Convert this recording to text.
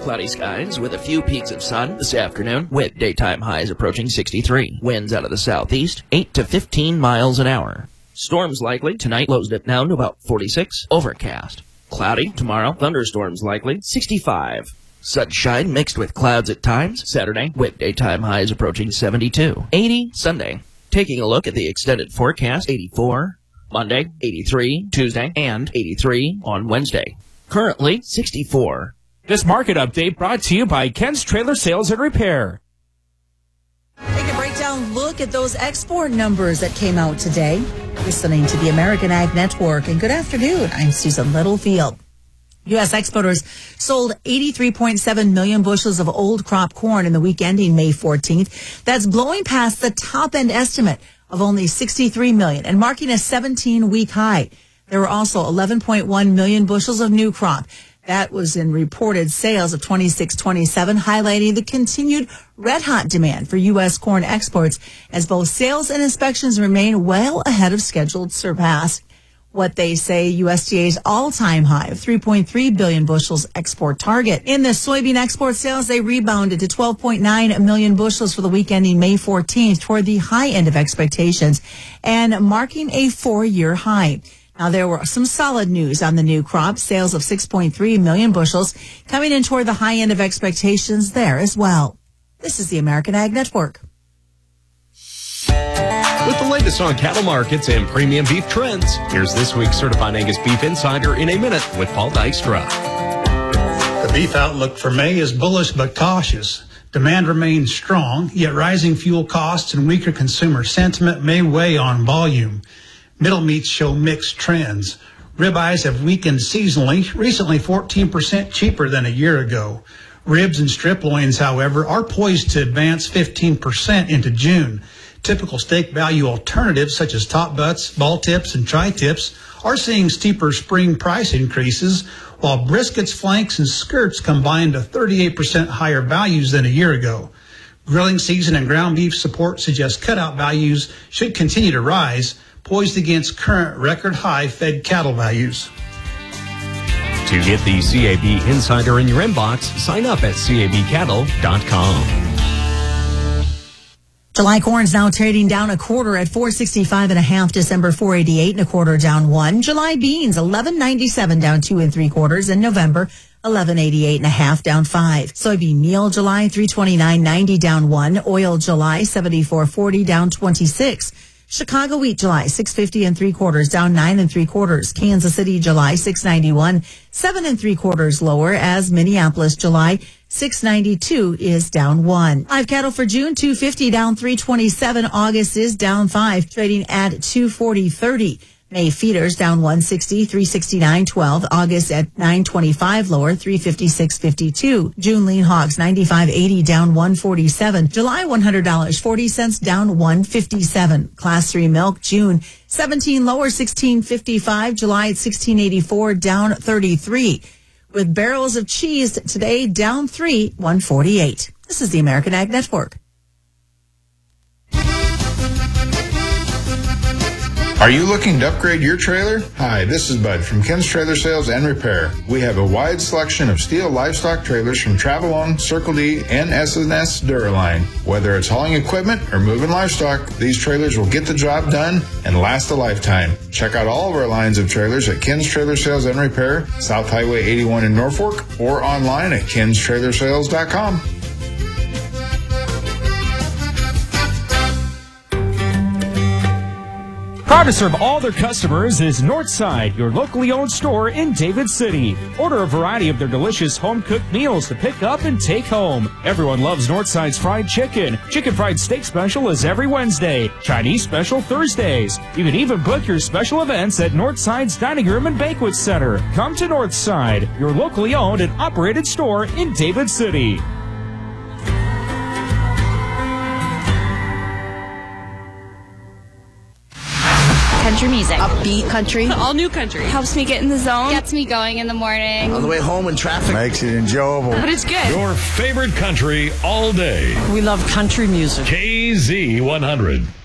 Cloudy skies with a few peaks of sun this afternoon, with daytime highs approaching 63. Winds out of the southeast, 8 to 15 miles an hour. Storms likely tonight, lows dip down to about 46. Overcast. Cloudy tomorrow, thunderstorms likely, 65. Sunshine mixed with clouds at times, Saturday, with daytime highs approaching 72. 80 Sunday. Taking a look at the extended forecast, 84. Monday, 83. Tuesday, and 83 on Wednesday. Currently, 64. This market update brought to you by Ken's Trailer Sales and Repair. Take a breakdown look at those export numbers that came out today. Listening to the American Ag Network, and good afternoon. I'm Susan Littlefield. U.S. exporters sold 83.7 million bushels of old crop corn in the week ending May 14th. That's blowing past the top-end estimate of only 63 million and marking a 17-week high. There were also 11.1 million bushels of new crop. That was in reported sales of 26-27, highlighting the continued red-hot demand for U.S. corn exports as both sales and inspections remain well ahead of scheduled surpass what they say USDA's all-time high of 3.3 billion bushels export target. In the soybean export sales, they rebounded to 12.9 million bushels for the week ending May 14th, toward the high end of expectations and marking a 4-year high. Now, there were some solid news on the new crop. Sales of 6.3 million bushels coming in toward the high end of expectations there as well. This is the American Ag Network. With the latest on cattle markets and premium beef trends, here's this week's Certified Angus Beef Insider in a minute with Paul Dykstra. The beef outlook for May is bullish but cautious. Demand remains strong, yet rising fuel costs and weaker consumer sentiment may weigh on volume. Middle meats show mixed trends. Ribeyes have weakened seasonally, recently 14% cheaper than a year ago. Ribs and strip loins, however, are poised to advance 15% into June. Typical steak value alternatives such as top butts, ball tips, and tri-tips are seeing steeper spring price increases, while briskets, flanks, and skirts combined to 38% higher values than a year ago. Grilling season and ground beef support suggests cutout values should continue to rise, poised against current record high fed cattle values. To get the CAB Insider in your inbox, sign up at cabcattle.com. July corn's now trading down a quarter at $4.65.5. December $4.88 down 1. July beans $11.97 down 2 3/4. And November $11.88.5 down 5. Soybean meal July $329.90 down 1. Oil July $74.40 down 26. Chicago wheat July $6.50 3/4 down 9 3/4. Kansas City July $6.91 7 3/4 lower, as Minneapolis July $6.92 is down 1. Live cattle for June $2.50 down 3.27. August is down 5, trading at $2.40.30. May feeders down 160, 369.12. August at 9.25 lower, 356.52. June lean hogs 95.80 down 147. July $100.40 down 157. Class 3 milk June 17 lower, 16.55. July at 16.84 down 33. With barrels of cheese today down 3, 148. This is the American Ag Network. Are you looking to upgrade your trailer? Hi, this is Bud from Ken's Trailer Sales and Repair. We have a wide selection of steel livestock trailers from Travelong, Circle D, and S&S Duraline. Whether it's hauling equipment or moving livestock, these trailers will get the job done and last a lifetime. Check out all of our lines of trailers at Ken's Trailer Sales and Repair, South Highway 81 in Norfolk, or online at kenstrailersales.com. Proud to serve all their customers is Northside, your locally owned store in David City. Order a variety of their delicious home-cooked meals to pick up and take home. Everyone loves Northside's fried chicken. Chicken fried steak special is every Wednesday. Chinese special Thursdays. You can even book your special events at Northside's Dining Room and Banquet Center. Come to Northside, your locally owned and operated store in David City. Country music. Upbeat country. All new country. Helps me get in the zone. Gets me going in the morning. On the way home in traffic. Makes it enjoyable. But it's good. Your favorite country all day. We love country music. KZ100.